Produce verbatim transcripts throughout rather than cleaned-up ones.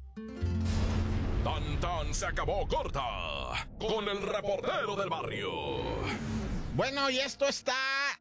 Tan tan se acabó corta con el reportero del barrio. Bueno, y esto está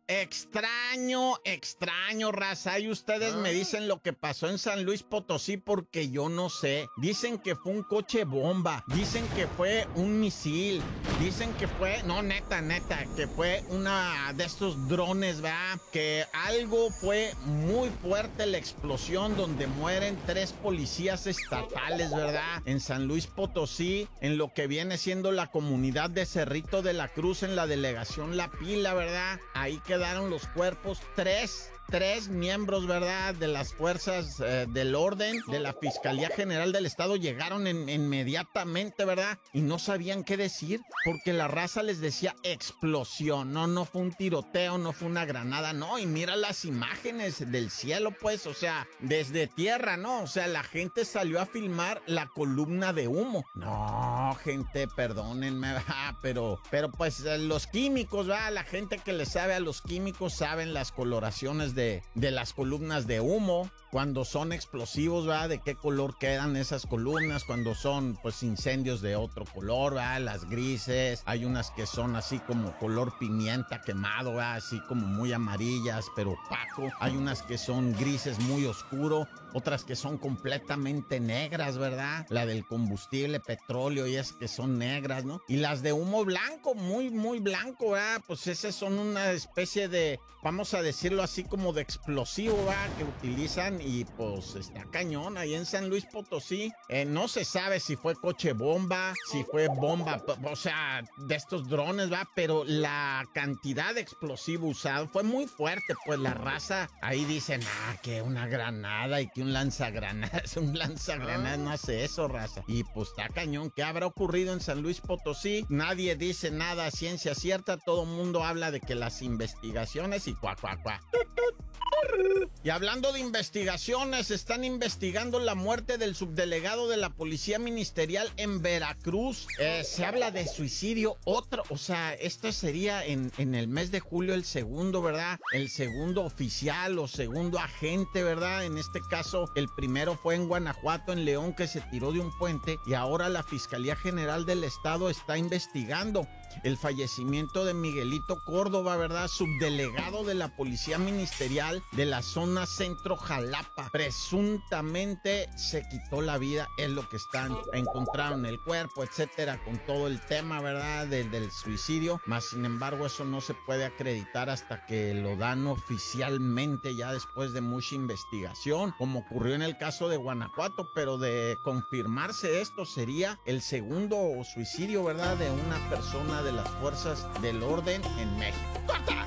extraño, extraño, raza. Y ustedes me dicen lo que pasó en San Luis Potosí porque yo no sé. Dicen que fue un coche bomba, dicen que fue un misil, dicen que fue, no, neta, neta, que fue una de estos drones, ¿verdad? Que algo fue muy fuerte la explosión donde mueren tres policías estatales, ¿verdad? En San Luis Potosí, en lo que viene siendo la comunidad de Cerrito de la Cruz, en la delegación La Pila, ¿verdad? Ahí quedaron los cuerpos, tres, tres miembros, ¿verdad? De las fuerzas eh, del orden, de la Fiscalía General del Estado, llegaron en, inmediatamente, ¿verdad? Y no sabían qué decir, porque la raza les decía explosión, no, no fue un tiroteo, no fue una granada, no, y mira las imágenes del cielo, pues, o sea, desde tierra, ¿no? O sea, la gente salió a filmar la columna de humo. No, gente, perdónenme, ¿verdad? Pero, pero pues los químicos, ¿verdad? La gente que le sabe a los químicos saben las coloraciones de, de las columnas de humo, cuando son explosivos, ¿verdad? De qué color quedan esas columnas, cuando son, pues, incendios de otro color, ¿verdad? Las grises, hay unas que son así como color pimienta quemado, ¿verdad? Así como muy amarillas, pero opaco. Hay unas que son grises muy oscuro, otras que son completamente negras, ¿verdad? La del combustible, petróleo, y es que son negras, ¿no? Y las de humo blanco, muy, muy blanco, ¿verdad? Pues esas son una especie de, vamos a decirlo así, como de explosivo, ¿verdad? Que utilizan y pues está cañón ahí en San Luis Potosí. Eh, no se sabe si fue coche bomba, si fue bomba, o sea, de estos drones, ¿verdad? Pero la cantidad de explosivo usado fue muy fuerte, pues la raza ahí dicen, ah, que una granada y que un lanzagranadas, un lanzagranadas no hace eso, raza. Y pues está cañón. ¿Qué habrá ocurrido en San Luis Potosí? Nadie dice nada a ciencia cierta, todo el mundo habla de que las investigaciones y cuá, cuá, cuá. Y hablando de investigaciones, están investigando la muerte del subdelegado de la Policía Ministerial en Veracruz. Eh, se habla de suicidio, otro, o sea, esto sería en, en el mes de julio el segundo, ¿verdad? El segundo oficial o segundo agente, ¿verdad? En este caso, el primero fue en Guanajuato, en León, que se tiró de un puente, y ahora la Fiscalía General del Estado está investigando el fallecimiento de Miguelito Córdoba, ¿verdad? Subdelegado de la Policía Ministerial de la zona centro Jalapa. Presuntamente se quitó la vida, es lo que están, encontraron el cuerpo, etcétera, con todo el tema, ¿verdad? Del, del suicidio. Más sin embargo, eso no se puede acreditar hasta que lo dan oficialmente, ya después de mucha investigación, como ocurrió en el caso de Guanajuato, pero de confirmarse esto sería el segundo suicidio, ¿verdad? De una persona de las fuerzas del orden en México. ¡Corta!